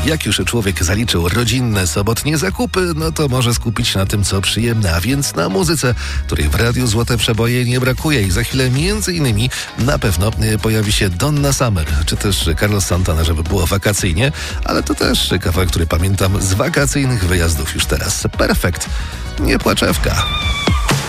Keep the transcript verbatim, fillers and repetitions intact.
Jak już człowiek zaliczył rodzinne, sobotnie zakupy, no to może skupić się na tym, co przyjemne, a więc na muzyce, której w Radiu Złote Przeboje nie brakuje. I za chwilę między innymi na pewno pojawi się Donna Summer, czy też Carlos Santana, żeby było wakacyjnie, ale to też kawałek, który pamiętam z wakacyjnych wyjazdów już teraz. Perfekt, nie płaczewka.